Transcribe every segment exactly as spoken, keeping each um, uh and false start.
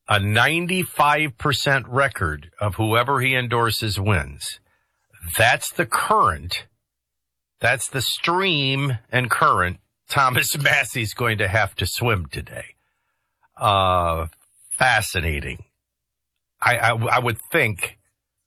a ninety-five percent record of whoever he endorses wins. That's the current. That's the stream and current Thomas Massie's going to have to swim today. Uh, fascinating. I, I, I would think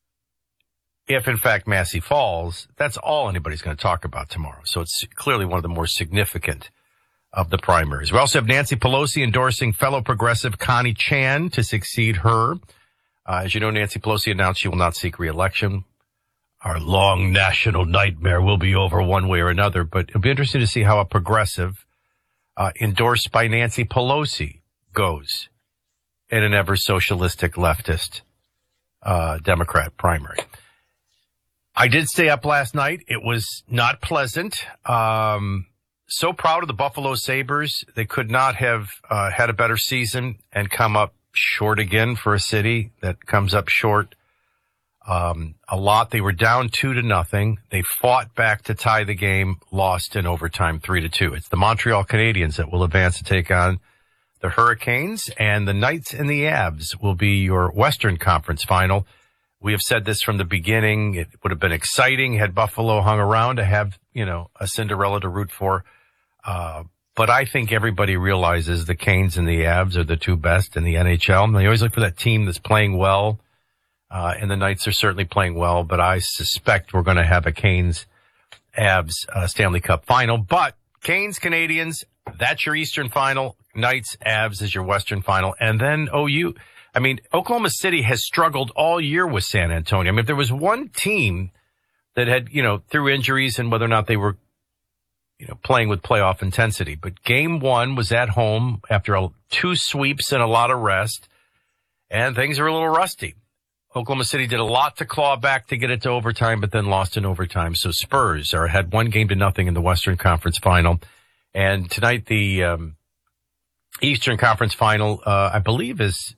if, in fact, Massie falls, that's all anybody's going to talk about tomorrow. So it's clearly one of the more significant of the primaries. We also have Nancy Pelosi endorsing fellow progressive Connie Chan to succeed her. Uh, as you know, Nancy Pelosi announced she will not seek re-election. Our long national nightmare will be over one way or another, but it'll be interesting to see how a progressive uh, endorsed by Nancy Pelosi goes in an ever-socialistic leftist uh, Democrat primary. I did stay up last night. It was not pleasant. Um, so proud of the Buffalo Sabres. They could not have uh, had a better season and come up short again for a city that comes up short um, a lot. They were down two to nothing. They fought back to tie the game, lost in overtime three to two. It's the Montreal Canadiens that will advance to take on the Hurricanes, and the Knights and the Avs will be your Western Conference final. We have said this from the beginning. It would have been exciting had Buffalo hung around to have, you know, a Cinderella to root for. Uh, but I think everybody realizes the Canes and the Avs are the two best in the N H L. And they always look for that team that's playing well. Uh, and the Knights are certainly playing well, but I suspect we're going to have a Canes Avs uh, Stanley Cup final. But Canes, Canadiens, that's your Eastern final. Knights, Avs is your Western final. And then O U. I mean, Oklahoma City has struggled all year with San Antonio. I mean, if there was one team that had, you know, through injuries and whether or not they were, you know, playing with playoff intensity. But game one was at home after a, two sweeps and a lot of rest, and things are a little rusty. Oklahoma City did a lot to claw back to get it to overtime, but then lost in overtime. So Spurs are ahead one game to nothing in the Western Conference final. And tonight the um, Eastern Conference final, uh, I believe, is...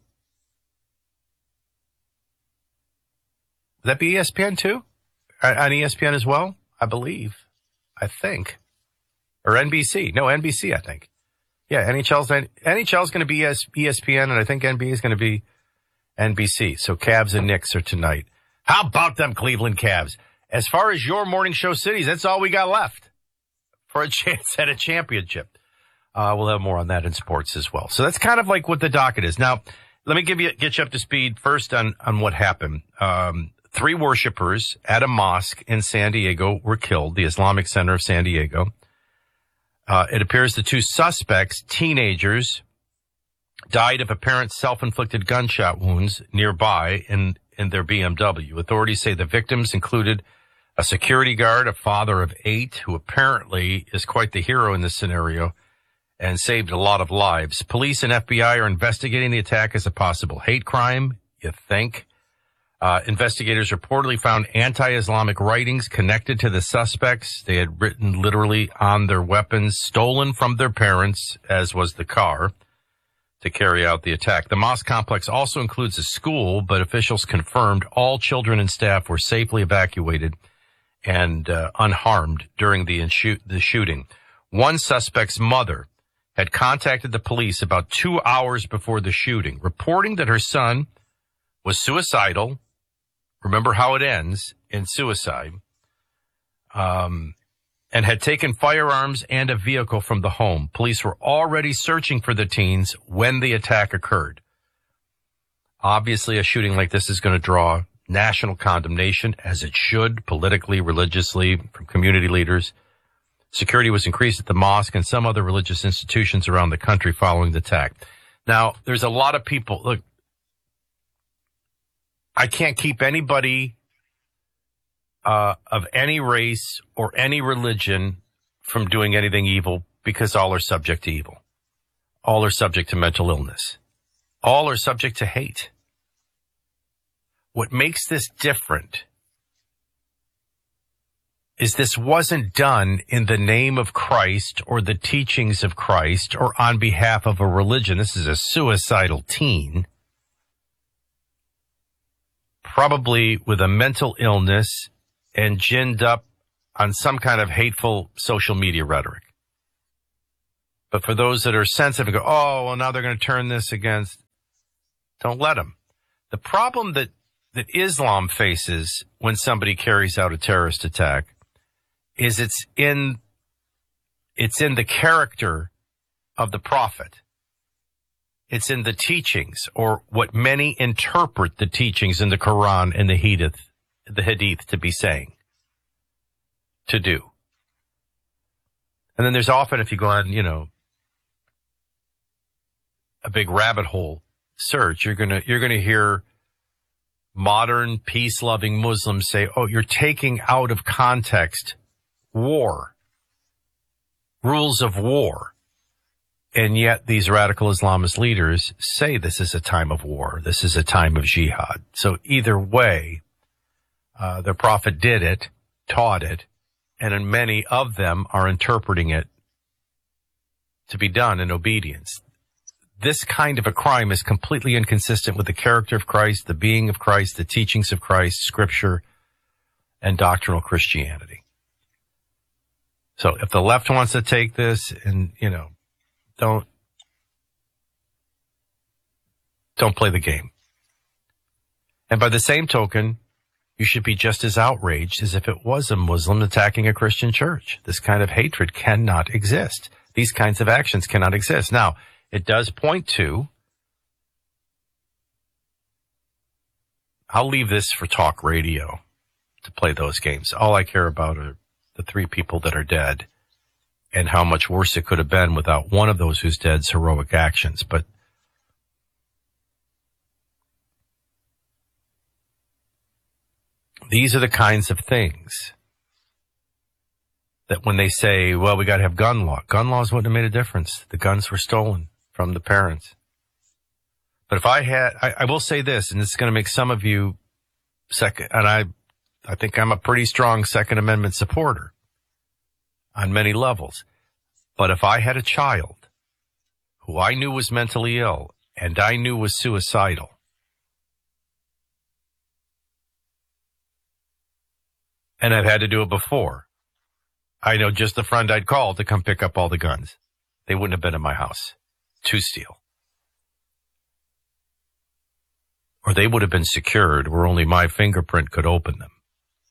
Would that be E S P N too? On E S P N as well? I believe. I think. Or N B C. No, N B C, I think. Yeah, N H L's, N H L's going to be E S P N, and I think N B A is going to be N B C. So Cavs and Knicks are tonight. How about them Cleveland Cavs? As far as your morning show cities, that's all we got left for a chance at a championship. Uh, we'll have more on that in sports as well. So that's kind of like what the docket is. Now, let me give you, get you up to speed first on, on what happened. Um, Three worshipers at a mosque in San Diego were killed, the Islamic Center of San Diego. Uh, it appears the two suspects, teenagers, died of apparent self-inflicted gunshot wounds nearby in, in their B M W. Authorities say the victims included a security guard, a father of eight, who apparently is quite the hero in this scenario and saved a lot of lives. Police and F B I are investigating the attack as a possible hate crime, you think. Uh, investigators reportedly found anti-Islamic writings connected to the suspects. They had written literally on their weapons, stolen from their parents, as was the car, to carry out the attack. The mosque complex also includes a school, but officials confirmed all children and staff were safely evacuated and uh, unharmed during the, inshoot, the shooting. One suspect's mother had contacted the police about two hours before the shooting, reporting that her son was suicidal. Remember how it ends, in suicide, um, and had taken firearms and a vehicle from the home. Police were already searching for the teens when the attack occurred. Obviously, a shooting like this is going to draw national condemnation, as it should, politically, religiously, from community leaders. Security was increased at the mosque and some other religious institutions around the country following the attack. Now, there's a lot of people, look, I can't keep anybody uh, of any race or any religion from doing anything evil, because all are subject to evil. All are subject to mental illness. All are subject to hate. What makes this different is this wasn't done in the name of Christ or the teachings of Christ or on behalf of a religion. This is a suicidal teen, probably with a mental illness and ginned up on some kind of hateful social media rhetoric. But for those that are sensitive and go, oh, well, now they're going to turn this against. Don't let them. The problem that, that Islam faces when somebody carries out a terrorist attack is it's in, it's in the character of the prophet. It's in the teachings, or what many interpret the teachings in the Quran and the Hadith, the Hadith to be saying, to do. And then there's often, if you go on, you know, a big rabbit hole search, you're gonna you're gonna hear modern peace-loving Muslims say, "Oh, you're taking out of context war, rules of war." And yet these radical Islamist leaders say this is a time of war. This is a time of jihad. So either way, uh, the prophet did it, taught it, and in many of them are interpreting it to be done in obedience. This kind of a crime is completely inconsistent with the character of Christ, the being of Christ, the teachings of Christ, Scripture, and doctrinal Christianity. So if the left wants to take this and, you know, Don't, don't play the game. And by the same token, you should be just as outraged as if it was a Muslim attacking a Christian church. This kind of hatred cannot exist. These kinds of actions cannot exist. Now, it does point to, I'll leave this for talk radio to play those games. All I care about are the three people that are dead, and how much worse it could have been without one of those who's dead's heroic actions. But these are the kinds of things that when they say, well, we got to have gun law, gun laws wouldn't have made a difference. The guns were stolen from the parents. But if I had, I, I will say this, and this is going to make some of you second, and I, I think I'm a pretty strong Second Amendment supporter on many levels. But if I had a child who I knew was mentally ill and I knew was suicidal, and I've had to do it before, I know just the friend I'd call to come pick up all the guns. They wouldn't have been in my house to steal. Or they would have been secured where only my fingerprint could open them.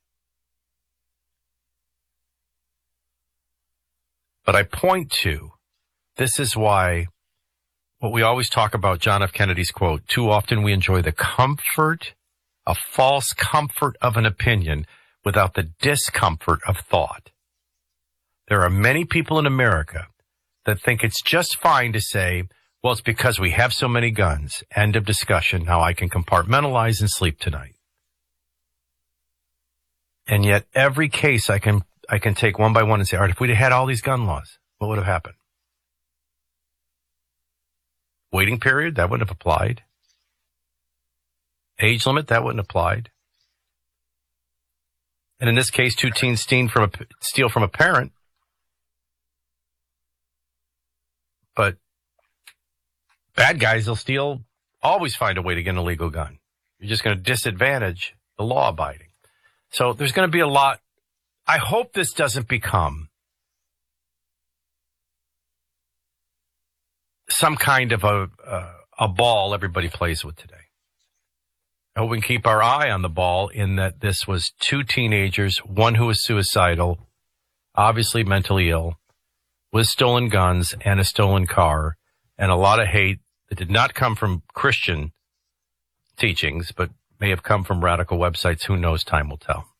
But I point to, this is why, what we always talk about, John F. Kennedy's quote, too often we enjoy the comfort, a false comfort of an opinion without the discomfort of thought. There are many people in America that think it's just fine to say, well, it's because we have so many guns. End of discussion. Now I can compartmentalize and sleep tonight. And yet every case I can I can take one by one and say, all right, if we'd have had all these gun laws, what would have happened? Waiting period, that wouldn't have applied. Age limit, that wouldn't have applied. And in this case, two teens steal from a, steal from a parent. But bad guys will steal, always find a way to get an illegal gun. You're just going to disadvantage the law abiding. So there's going to be a lot. I hope this doesn't become some kind of a, uh, a ball everybody plays with today. I hope we can keep our eye on the ball in that this was two teenagers, one who was suicidal, obviously mentally ill, with stolen guns and a stolen car, and a lot of hate that did not come from Christian teachings, but may have come from radical websites. Who knows? Time will tell.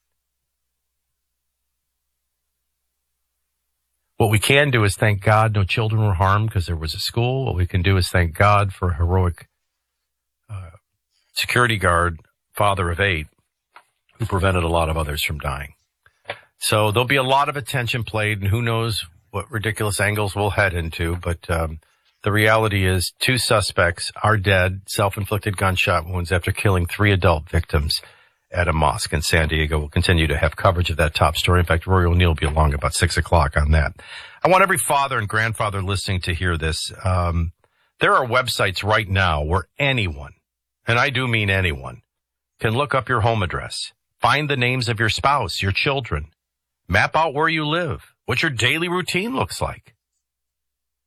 What we can do is thank God no children were harmed because there was a school. What we can do is thank God for a heroic uh, security guard, father of eight, who prevented a lot of others from dying. So there'll be a lot of attention played, and who knows what ridiculous angles we'll head into. But um, the reality is two suspects are dead, self-inflicted gunshot wounds after killing three adult victims at a mosque in San Diego. We'll continue to have coverage of that top story. In fact, Rory O'Neill will be along about six o'clock on that. I want every father and grandfather listening to hear this. Um, there are websites right now where anyone, and I do mean anyone, can look up your home address, find the names of your spouse, your children, map out where you live, what your daily routine looks like.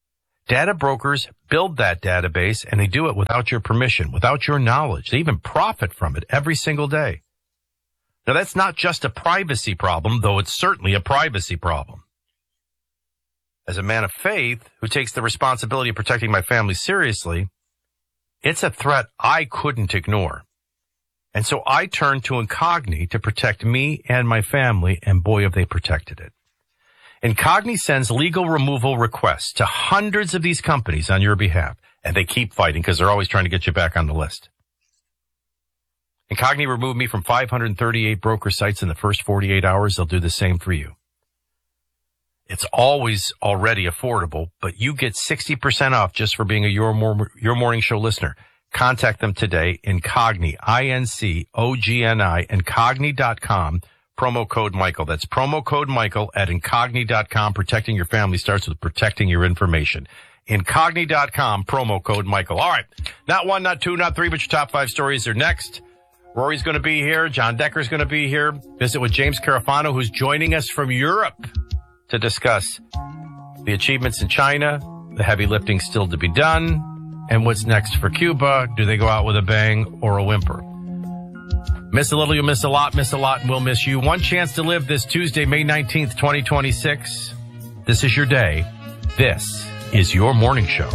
Data brokers build that database, and they do it without your permission, without your knowledge. They even profit from it every single day. Now, that's not just a privacy problem, though it's certainly a privacy problem. As a man of faith who takes the responsibility of protecting my family seriously, it's a threat I couldn't ignore. And so I turned to Incogni to protect me and my family, and boy, have they protected it. Incogni sends legal removal requests to hundreds of these companies on your behalf, and they keep fighting because they're always trying to get you back on the list. Incogni removed me from five hundred thirty-eight broker sites in the first forty-eight hours. They'll do the same for you. It's always already affordable, but you get sixty percent off just for being a Your, Mor- Your Morning Show listener. Contact them today, Incogni, I N C O G N I, Incogni dot com, promo code Michael. That's promo code Michael at Incogni dot com. Protecting your family starts with protecting your information. Incogni dot com, promo code Michael. All right, not one, not two, not three, but your top five stories are next. Rory's going to be here. John Decker's going to be here. Visit with James Carafano, who's joining us from Europe to discuss the achievements in China, the heavy lifting still to be done, and what's next for Cuba. Do they go out with a bang or a whimper? Miss a little, you'll miss a lot. Miss a lot, and we'll miss you. One chance to live this Tuesday, May nineteenth, twenty twenty-six. This is your day. This is your morning show.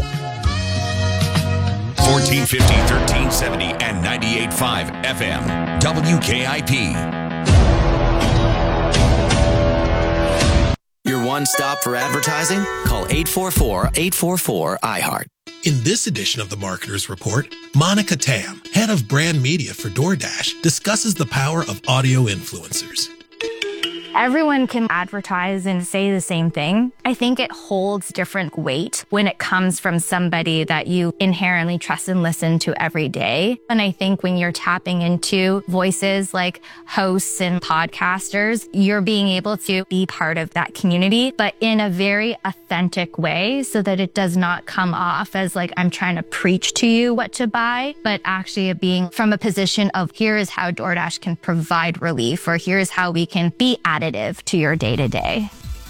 fourteen fifty, thirteen seventy, and ninety-eight point five F M. W K I P. Your one-stop for advertising? Call eight four four, eight four four, I heart. In this edition of the Marketer's Report, Monica Tam, head of brand media for DoorDash, discusses the power of audio influencers. Everyone can advertise and say the same thing. I think it holds different weight when it comes from somebody that you inherently trust and listen to every day. And I think when you're tapping into voices like hosts and podcasters, you're being able to be part of that community, but in a very authentic way so that it does not come off as like I'm trying to preach to you what to buy, but actually being from a position of here is how DoorDash can provide relief, or here's how we can be additive to your day-to-day.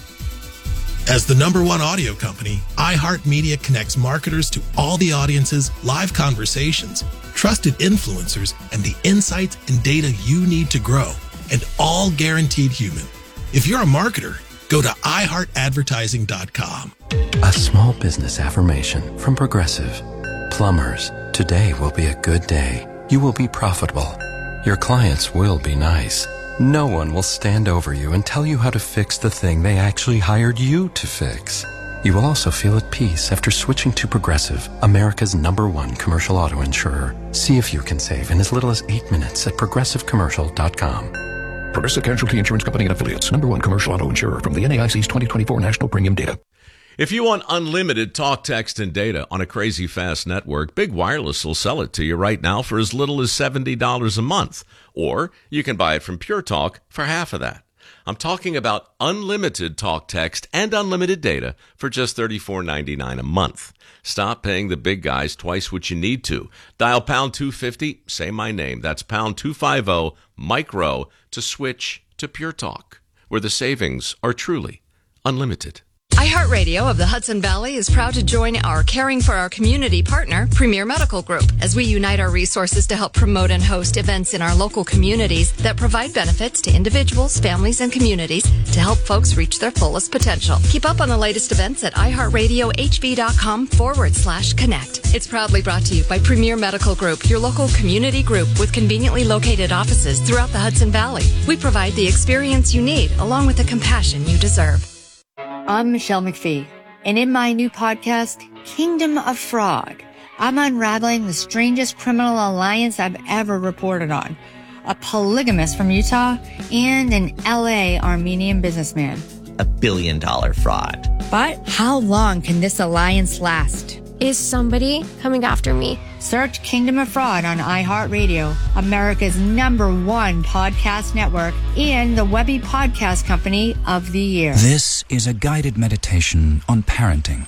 As the number one audio company, iHeartMedia connects marketers to all the audiences, live conversations, trusted influencers, and the insights and data you need to grow, and all guaranteed human. If you're a marketer, go to i heart advertising dot com. A small business affirmation from Progressive. Plumbers, today will be a good day. You will be profitable. Your clients will be nice. No one will stand over you and tell you how to fix the thing they actually hired you to fix. You will also feel at peace after switching to Progressive, America's number one commercial auto insurer. See if you can save in as little as eight minutes at progressive commercial dot com. Progressive Casualty Insurance Company and Affiliates, number one commercial auto insurer from the N A I C's twenty twenty-four National Premium Data. If you want unlimited talk, text, and data on a crazy fast network, Big Wireless will sell it to you right now for as little as seventy dollars a month. Or you can buy it from Pure Talk for half of that. I'm talking about unlimited talk, text, and unlimited data for just thirty-four ninety-nine a month. Stop paying the big guys twice what you need to. Dial pound two fifty, say my name. That's pound two fifty, micro, to switch to Pure Talk, where the savings are truly unlimited. iHeartRadio of the Hudson Valley is proud to join our Caring for Our Community partner, Premier Medical Group, as we unite our resources to help promote and host events in our local communities that provide benefits to individuals, families, and communities to help folks reach their fullest potential. Keep up on the latest events at iHeartRadioHV.com forward slash connect. It's proudly brought to you by Premier Medical Group, your local community group with conveniently located offices throughout the Hudson Valley. We provide the experience you need along with the compassion you deserve. I'm Michelle McPhee, and in my new podcast, Kingdom of Fraud, I'm unraveling the strangest criminal alliance I've ever reported on. A polygamist from Utah and an L A Armenian businessman. A billion dollar fraud. But how long can this alliance last? Is somebody coming after me? Search Kingdom of Fraud on iHeartRadio, America's number one podcast network, and the Webby Podcast Company of the Year. This is a guided meditation on parenting.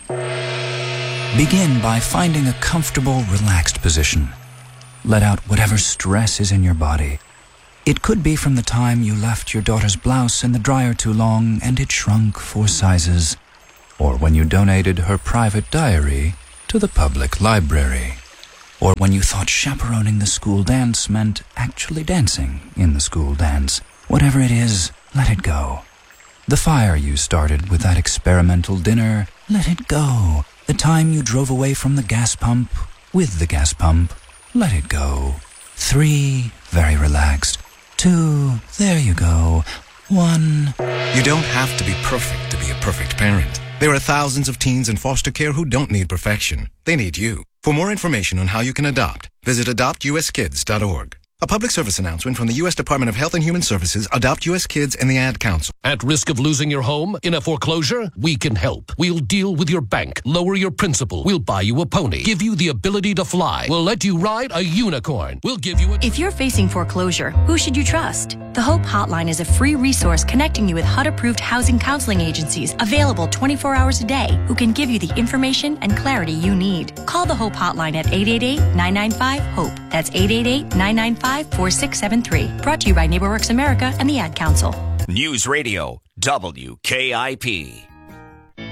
Begin by finding a comfortable, relaxed position. Let out whatever stress is in your body. It could be from the time you left your daughter's blouse in the dryer too long and it shrunk four sizes. or when you donated her private diary to the public library, or when you thought chaperoning the school dance meant actually dancing in the school dance. Whatever it is, let it go. The fire you started with that experimental dinner, let it go. The time you drove away from the gas pump with the gas pump, let it go. Three, very relaxed. Two, there you go. One. You don't have to be perfect to be a perfect parent. There are thousands of teens in foster care who don't need perfection. They need you. For more information on how you can adopt, visit adopt u s kids dot org. A public service announcement from the U S Department of Health and Human Services, Adopt U S Kids, and the Ad Council. At risk of losing your home in a foreclosure? We can help. We'll deal with your bank, lower your principal. We'll buy you a pony, give you the ability to fly. We'll let you ride a unicorn. We'll give you a... If you're facing foreclosure, who should you trust? The Hope Hotline is a free resource connecting you with H U D-approved housing counseling agencies available twenty-four hours a day who can give you the information and clarity you need. Call the Hope Hotline at eight eight eight, nine nine five, HOPE. That's eight eight eight, nine nine five, four six seven three. Brought to you by NeighborWorks America and the Ad Council. News Radio W K I P.